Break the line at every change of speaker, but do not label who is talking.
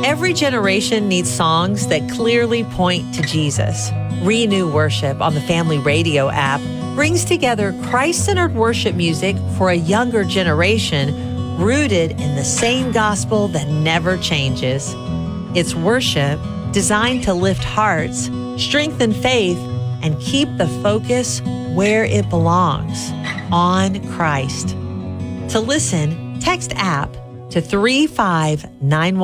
Every generation needs songs that clearly point to Jesus. Renew Worship on the Family Radio app brings together Christ-centered worship music for a younger generation rooted in the same gospel that never changes. It's worship designed to lift hearts, strengthen faith, and keep the focus where it belongs, on Christ. To listen, text app to 35911.